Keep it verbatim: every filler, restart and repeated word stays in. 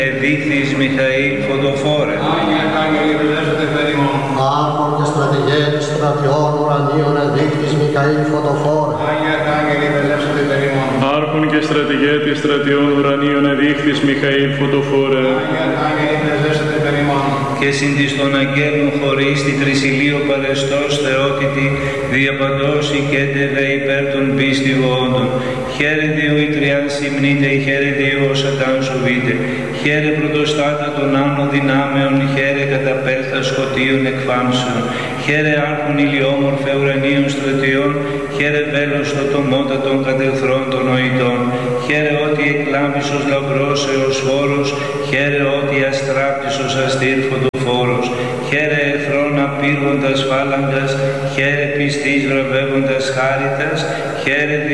Εδείχθης Μιχαήλ Φωτοφόρε. Άρχον και στρατηγέτης στρατιών ουρανίων εδείχθης Μιχαήλ Φωτοφόρε. Άρχον και στρατηγέτης στρατιών ουρανίων εδείχθης Μιχαήλ Φωτοφόρε. Και συν της των αγγέλων χωρίς τη τρισιλίο παρεστός θεότητη, διαπαντός οικέτε δε υπέρ των πίστιβόντων. Χαίρετε ο ιτριάν συμνείτε, χαίρετε ο σατάν σοβείτε. Χαίρε πρωτοστάτα των άνω δυνάμεων, χαίρε καταπέλθα σκοτίων εκφάμσεων. Χαίρε άρχον ηλιόμορφε ουρανίων στρατιών, χαίρε βέλος το τομότα των κατεχθρών των νοητών. Χαίρε ότι εκλάμισος λαμπρός έως φόρος, χαίρε ότι αστράπτισος αστήρ φωτοφόρος. Χαίρε εχθρών απήργοντας φάλαγγας, χαίρε πιστής βραβεύοντας χάριτας, χαίρε